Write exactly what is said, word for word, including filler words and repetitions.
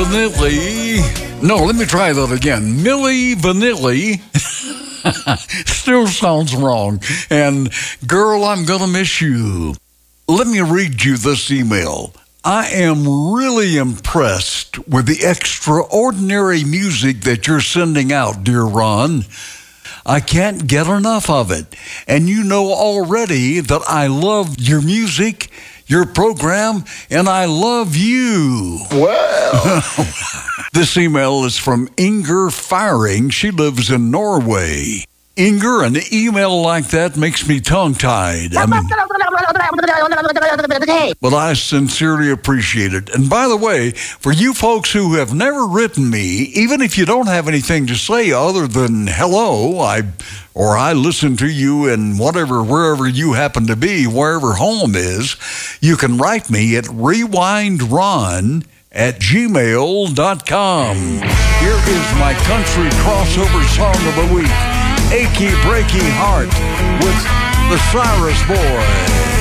Vanilli. No, let me try that again. Milli Vanilli. Still sounds wrong. And girl, I'm gonna miss you. Let me read you this email. I am really impressed with the extraordinary music that you're sending out, dear Ron. I can't get enough of it. And you know already that I love your music, your program, and I love you. Wow. This email is from Inger Firing. She lives in Norway. Inger, an email like that makes me tongue-tied. I mean, but I sincerely appreciate it. And by the way, for you folks who have never written me, even if you don't have anything to say other than hello, I or I listen to you in whatever, wherever you happen to be, wherever home is, you can write me at rewindron at gmail dot com. Here is my country crossover song of the week, Achy Breaky Heart with the Cyrus Boy.